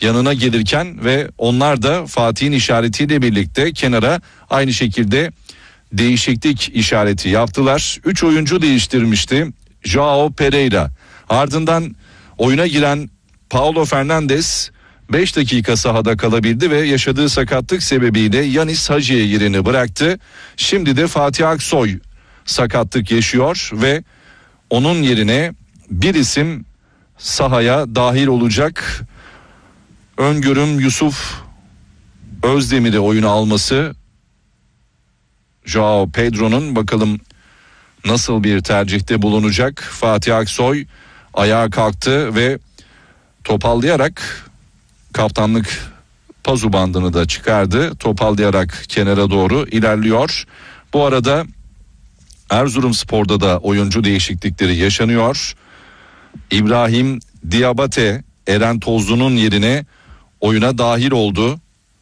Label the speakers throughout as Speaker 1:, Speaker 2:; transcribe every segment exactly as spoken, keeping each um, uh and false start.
Speaker 1: yanına gelirken ve onlar da Fatih'in işaretiyle birlikte kenara aynı şekilde değişiklik işareti yaptılar. üç oyuncu değiştirmişti Joao Pereira. Ardından oyuna giren Paulo Fernandes beş dakika sahada kalabildi ve yaşadığı sakatlık sebebiyle Yanis Hacı'ya yerini bıraktı. Şimdi de Fatih Aksoy sakatlık yaşıyor ve onun yerine bir isim sahaya dahil olacak. Öngörüm Yusuf Özdemir'i oyuna alması. Joao Pedro'nun bakalım nasıl bir tercihte bulunacak. Fatih Aksoy ayağa kalktı ve topallayarak kaptanlık pazu bandını da çıkardı. Topallayarak kenara doğru ilerliyor. Bu arada Erzurumspor'da da oyuncu değişiklikleri yaşanıyor. İbrahim Diabate Eren Tozlu'nun yerine oyuna dahil oldu.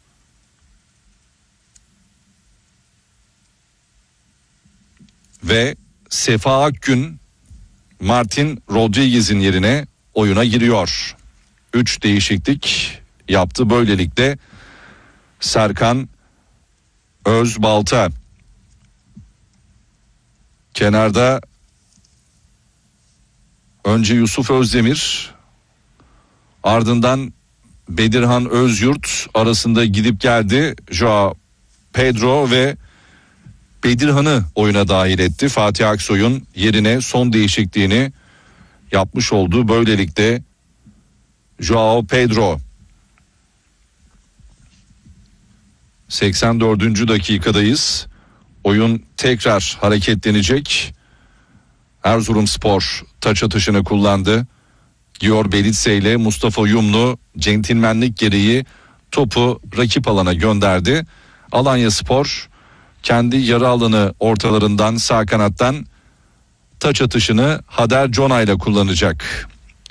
Speaker 1: Ve Sefa Akgün Martin Rodriguez'in yerine oyuna giriyor. Üç değişiklik yaptı böylelikle Serkan Özbalta. Kenarda önce Yusuf Özdemir, ardından Bedirhan Özyurt arasında gidip geldi. Joao Pedro ve Bedirhan'ı oyuna dahil etti. Fatih Aksoy'un yerine son değişikliğini yapmış oldu. Böylelikle Joao Pedro seksen dördüncü dakikadayız. Oyun tekrar hareketlenecek. Erzurumspor taç atışını kullandı. Gior Belitse ile Mustafa Yumlu centilmenlik gereği topu rakip alana gönderdi. Alanyaspor kendi yarı alanı ortalarından sağ kanattan taç atışını Hader Cona ile kullanacak.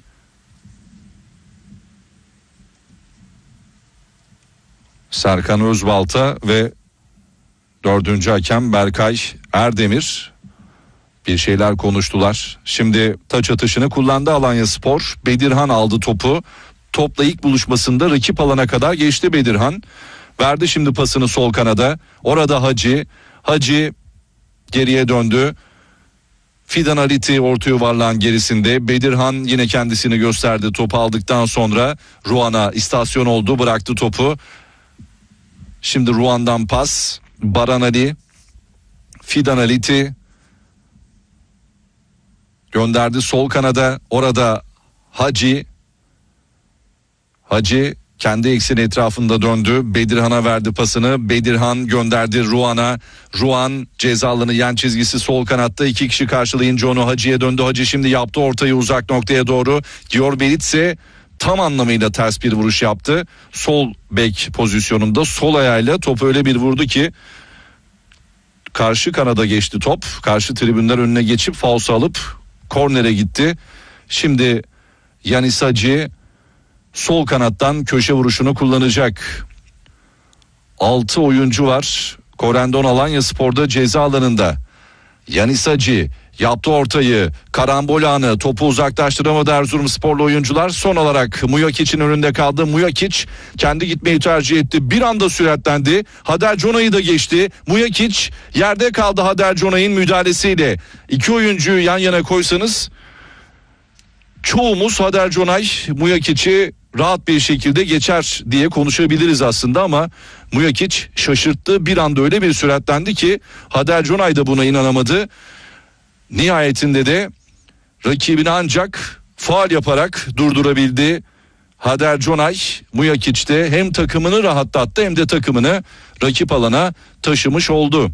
Speaker 1: Serkan Özbalta ve dördüncü hakem Berkay Erdemir bir şeyler konuştular. Şimdi taç atışını kullandı Alanyaspor. Bedirhan aldı topu. Topla ilk buluşmasında rakip alana kadar geçti Bedirhan. Verdi şimdi pasını sol kanada. Orada Hacı. Hacı geriye döndü. Fidan Aliti orta yuvarlağın gerisinde. Bedirhan yine kendisini gösterdi. Topu aldıktan sonra Ruan'a istasyon oldu. Bıraktı topu. Şimdi Ruan'dan pas. Baran Ali. Fidan Aliti gönderdi sol kanada. Orada Hacı. Hacı kendi ekseni etrafında döndü. Bedirhan'a verdi pasını. Bedirhan gönderdi Ruan'a. Ruan ceza alanı yan çizgisi sol kanatta. İki kişi karşılayınca onu Hacı'ya döndü. Hacı şimdi yaptı ortayı uzak noktaya doğru. Gior Belitse tam anlamıyla ters bir vuruş yaptı. Sol bek pozisyonunda sol ayağıyla topu öyle bir vurdu ki karşı kanada geçti top. Karşı tribünler önüne geçip falso alıp kornere gitti. Şimdi Yanis Hacı sol kanattan köşe vuruşunu kullanacak. altı oyuncu var. Korendon Alanyaspor'da ceza alanında. Yanis Hacı yaptı ortayı. Karambol anı. Topu uzaklaştıramadı Erzurumsporlu oyuncular. Son olarak Muyakic'in önünde kaldı. Muyakic kendi gitmeyi tercih etti. Bir anda süratlendi. Hader Cona'yı da geçti. Muyakic yerde kaldı Hader Cona'nın müdahalesiyle. İki oyuncuyu yan yana koysanız çoğumuz Hader Conay Muyakic'i rahat bir şekilde geçer diye konuşabiliriz aslında ama Muyakic şaşırttı. Bir anda öyle bir süratlendi ki Hader Conay da buna inanamadı. Nihayetinde de rakibini ancak faul yaparak durdurabildi. Hader Conay Muyakic de hem takımını rahatlattı hem de takımını rakip alana taşımış oldu.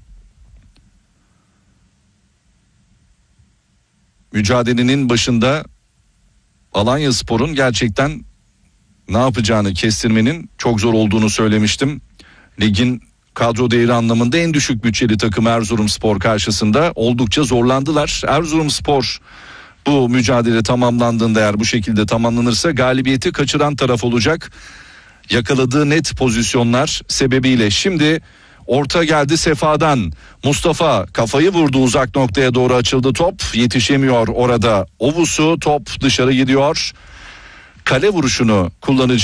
Speaker 1: Mücadelenin başında Alanyaspor'un gerçekten ne yapacağını kestirmenin çok zor olduğunu söylemiştim. Ligin kadro değeri anlamında en düşük bütçeli takım Erzurumspor karşısında oldukça zorlandılar. Erzurumspor bu mücadele tamamlandığında eğer bu şekilde tamamlanırsa galibiyeti kaçıran taraf olacak. Yakaladığı net pozisyonlar sebebiyle. Şimdi orta geldi Sefa'dan. Mustafa kafayı vurdu, uzak noktaya doğru açıldı top. Yetişemiyor orada Ovusu, top dışarı gidiyor. Kale vuruşunu kullanacak.